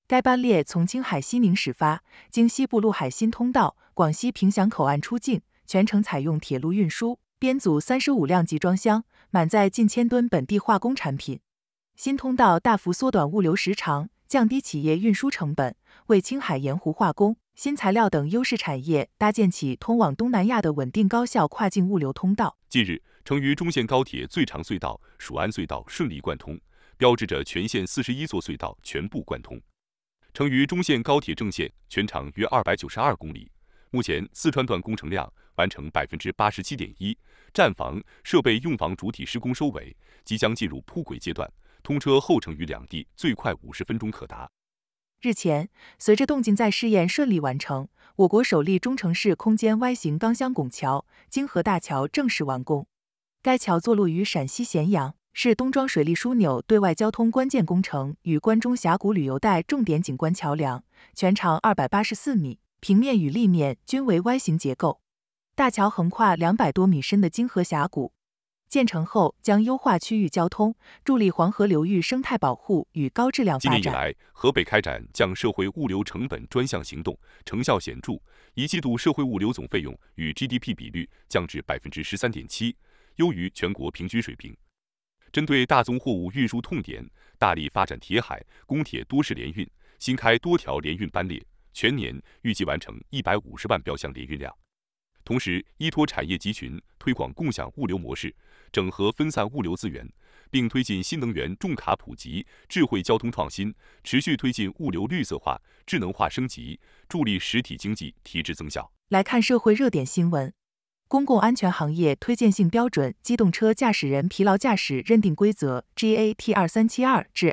该班列从青海西宁始发，经西部陆海新通道、广西凭祥口岸出境，全程采用铁路运输，编组35辆集装箱，满载近1000吨本地化工产品。新通道大幅缩短物流时长，降低企业运输成本，为青海盐湖化工、新材料等优势产业搭建起通往东南亚的稳定高效跨境物流通道。 近日，成渝中线高铁最长隧道蜀安隧道顺利贯通，标志着全线41座隧道全部贯通。成渝中线高铁正线全长约292公里，目前四川段工程量完成87.1%，站房、设备用房主体施工收尾，即将进入铺轨阶段，通车后成渝两地最快50分钟可达。 日前，随着动静载试验顺利完成，我国首例中程式空间 Y 型钢箱拱桥京河大桥正式完工。该桥坐落于陕西咸阳，是东庄水利枢纽对外交通关键工程与关中峡谷旅游带重点景观桥梁，全长284米，平面与立面均为 Y 型结构。大桥横跨200多米深的京河峡谷，建成后将优化区域交通，助力黄河流域生态保护与高质量发展。 今年以来，河北开展降社会物流成本专项行动，成效显著，一季度社会物流总费用与 GDP 比率降至13.7%，优于全国平均水平。针对大宗货物运输痛点，大力发展铁海、公铁多式联运，新开多条联运班列，全年预计完成150万标箱联运量。同时，依托产业集群，推广共享物流模式，整合分散物流资源，并推进新能源重卡普及、智慧交通创新，持续推进物流绿色化、智能化升级，助力实体经济提质增效。 来看社会热点新闻。公共安全行业推荐性标准机动车驾驶人疲劳驾驶认定规则 GAT2372 至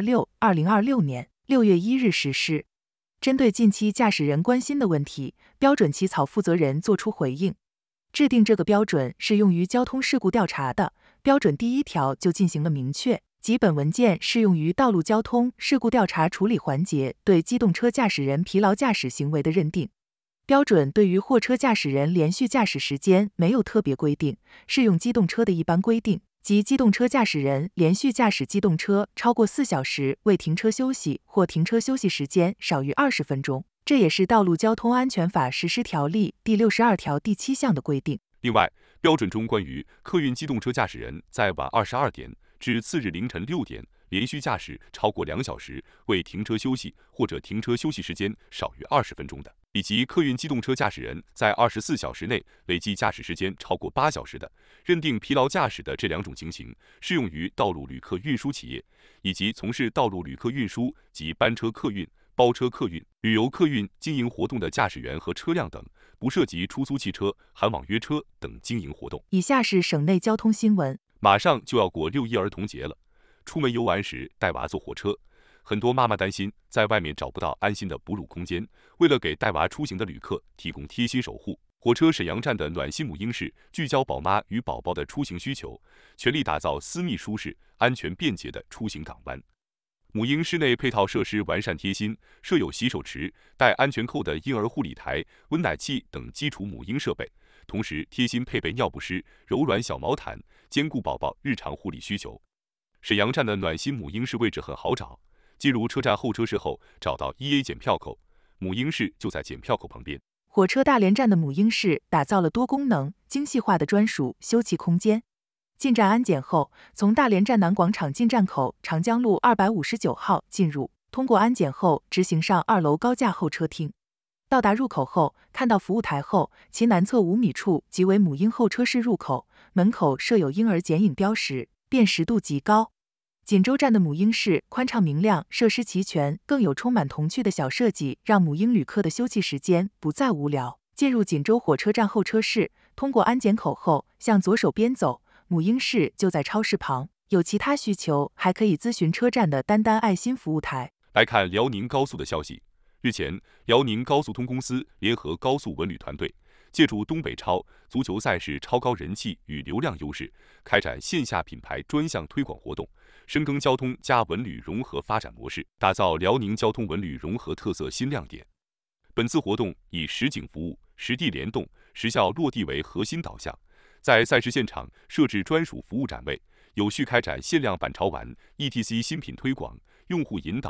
2026年6月1日实施。针对近期驾驶人关心的问题，标准起草负责人作出回应。制定这个标准是用于交通事故调查的，标准第1条就进行了明确，即本文件适用于道路交通事故调查处理环节对机动车驾驶人疲劳驾驶行为的认定。标准对于货车驾驶人连续驾驶时间没有特别规定，适用机动车的一般规定，即机动车驾驶人连续驾驶机动车超过4小时未停车休息或停车休息时间少于20分钟，这也是《道路交通安全法实施条例》第62条第7项的规定。 另外，标准中关于客运机动车驾驶人在晚22点至次日凌晨6点连续驾驶超过2小时未停车休息或者停车休息时间少于20分钟的，以及客运机动车驾驶人在24小时内累计驾驶时间超过8小时的，认定疲劳驾驶的这2种情形，适用于道路旅客运输企业以及从事道路旅客运输及班车客运、包车客运、旅游客运经营活动的驾驶员和车辆等，不涉及出租汽车、含网约车等经营活动。 以下是省内交通新闻。 马上就要过6·1儿童节了，出门游玩时带娃坐火车，很多妈妈担心在外面找不到安心的哺乳空间，为了给带娃出行的旅客提供贴心守护，火车沈阳站的暖心母婴室聚焦宝妈与宝宝的出行需求，全力打造私密、舒适、安全、便捷的出行港湾。母婴室内配套设施完善贴心，设有洗手池、带安全扣的婴儿护理台、温奶器等基础母婴设备，同时贴心配备尿不湿、柔软小毛毯，兼顾宝宝日常护理需求。沈阳站的暖心母婴室位置很好找，进入车站候车室后找到1A 检票口，母婴室就在检票口旁边。 火车大连站的母婴室打造了多功能、精细化的专属休憩空间。进站安检后，从大连站南广场进站口长江路259号进入，通过安检后直行上2楼高架候车厅。到达入口后，看到服务台后，其南侧5米处即为母婴候车室入口，门口设有婴儿剪影标识，辨识度极高。锦州站的母婴室宽敞明亮，设施齐全，更有充满童趣的小设计，让母婴旅客的休憩时间不再无聊。进入锦州火车站候车室，通过安检口后，向左手边走，母婴室就在超市旁。有其他需求，还可以咨询车站的丹丹爱心服务台。 来看辽宁高速的消息。日前，辽宁高速通公司联合高速文旅团队，借助东北超足球赛事超高人气与流量优势，开展线下品牌专项推广活动，深耕交通加文旅融合发展模式，打造辽宁交通文旅融合特色新亮点。本次活动以实景服务、实地联动、实效落地为核心导向，在赛事现场设置专属服务展位，有序开展限量板潮玩、ETC 新品推广、用户引导、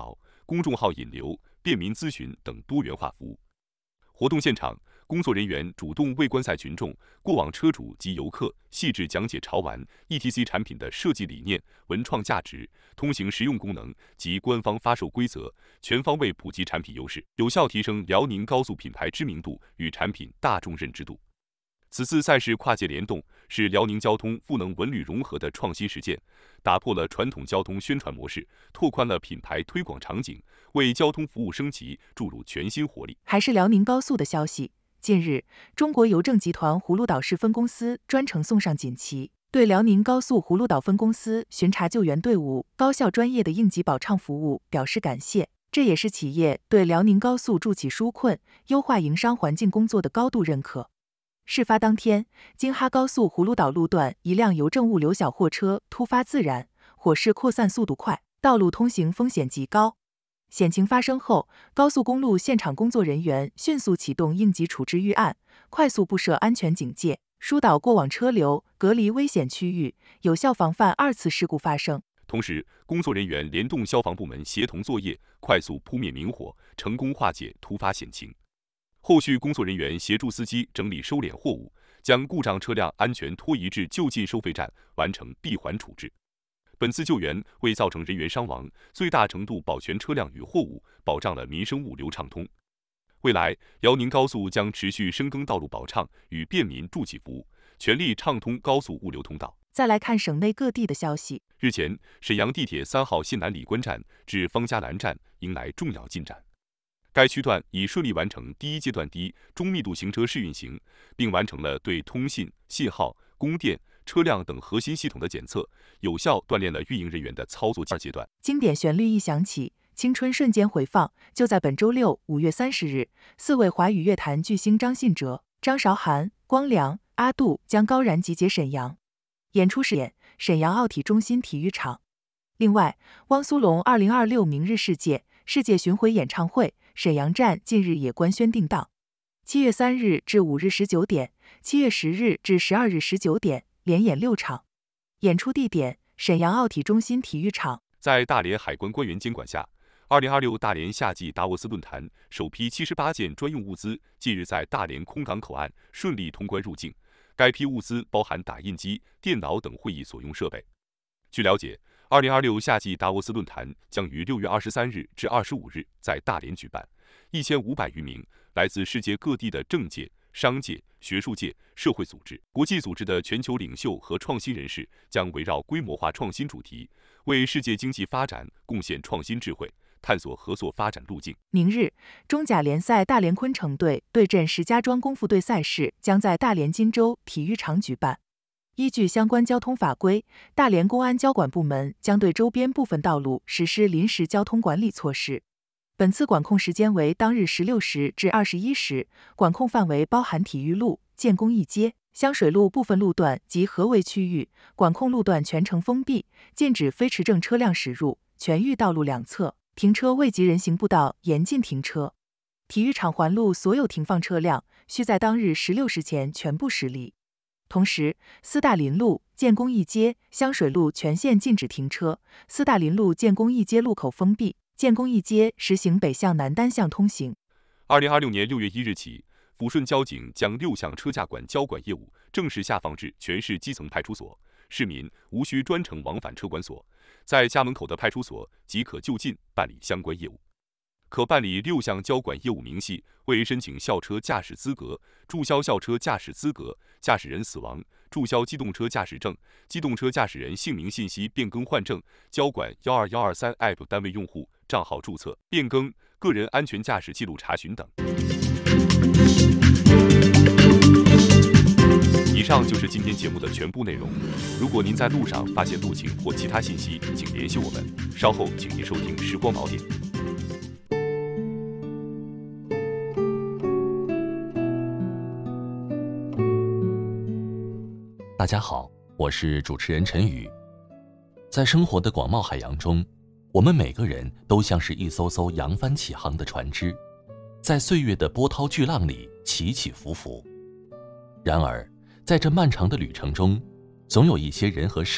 公众号引流、便民咨询等多元化服务。活动现场，工作人员主动为观赛群众、过往车主及游客细致讲解潮玩 ETC 产品的设计理念、文创价值、通行实用功能及官方发售规则，全方位普及产品优势，有效提升辽宁高速品牌知名度与产品大众认知度。此次赛事跨界联动，是辽宁交通赋能文旅融合的创新实践，打破了传统交通宣传模式，拓宽了品牌推广场景，为交通服务升级注入全新活力。 还是辽宁高速的消息，近日，中国邮政集团葫芦岛市分公司专程送上锦旗，对辽宁高速葫芦岛分公司巡查救援队伍高效专业的应急保畅服务表示感谢。这也是企业对辽宁高速助企纾困、优化营商环境工作的高度认可。事发当天，京哈高速葫芦岛路段一辆邮政物流小货车突发自燃，火势扩散速度快，道路通行风险极高。险情发生后，高速公路现场工作人员迅速启动应急处置预案，快速布设安全警戒，疏导过往车流，隔离危险区域，有效防范二次事故发生。 同时，工作人员联动消防部门协同作业，快速扑灭明火，成功化解突发险情。后续工作人员协助司机整理收敛货物，将故障车辆安全拖移至就近收费站，完成闭环处置。本次救援未造成人员伤亡，最大程度保全车辆与货物，保障了民生物流畅通。未来，辽宁高速将持续深耕道路保畅与便民助企服务，全力畅通高速物流通道。 再来看省内各地的消息。 日前，沈阳地铁3号线南礼关站至方家栏站迎来重要进展。该区段已顺利完成第一阶段低中密度行车试运行，并完成了对通信、信号、供电、车辆等核心系统的检测，有效锻炼了运营人员的操作。2阶段， 经典旋律一响起，青春瞬间回放。就在本周六5月30日，4位华语乐坛巨星张信哲、张韶涵、光良、阿杜将高燃集结沈阳，演出地点沈阳奥体中心体育场。另外，汪苏泷2026明日世界巡回演唱会沈阳站近日也官宣定档，7月3日至5日19点，7月10日至12日19点，连演6场。演出地点沈阳奥体中心体育场。 在大连海关官员监管下，2026大连夏季达沃斯论坛首批78件专用物资近日在大连空港口岸顺利通关入境，该批物资包含打印机、电脑等会议所用设备。据了解，2026夏季达沃斯论坛将于6月23日至25日在大连举办，1500余名来自世界各地的政界、商界、学术界、社会组织、国际组织的全球领袖和创新人士将围绕规模化创新主题，为世界经济发展贡献创新智慧，探索合作发展路径。 明日，中甲联赛大连昆城队对阵石家庄功夫队赛事将在大连金州体育场举办。依据相关交通法规，大连公安交管部门将对周边部分道路实施临时交通管理措施。本次管控时间为当日16时至21时，管控范围包含体育路、建工一街、香水路部分路段及合围区域，管控路段全程封闭，禁止非持证车辆驶入，全域道路两侧停车位及人行步道严禁停车。体育场环路所有停放车辆需在当日16时前全部驶离。同时，斯大林路、建工一街、香水路全线禁止停车，斯大林路、建工一街路口封闭，建工一街实行北向南单向通行。 2026年6月1日起，抚顺交警将6项车驾管交管业务正式下放至全市基层派出所，市民无需专程往返车管所，在家门口的派出所即可就近办理相关业务。可办理6项交管业务明细为申请校车驾驶资格、注销校车驾驶资格、驾驶人死亡、注销机动车驾驶证、机动车驾驶人姓名信息变更换证、交管12123 App 单位用户账号注册变更、个人安全驾驶记录查询等。以上就是今天节目的全部内容。如果您在路上发现路径或其他信息，请联系我们。稍后请您收听时光锚点。 大家好，我是主持人陈宇。在生活的广袤海洋中，我们每个人都像是一艘艘扬帆起航的船只，在岁月的波涛巨浪里起起伏伏。然而，在这漫长的旅程中，总有一些人和事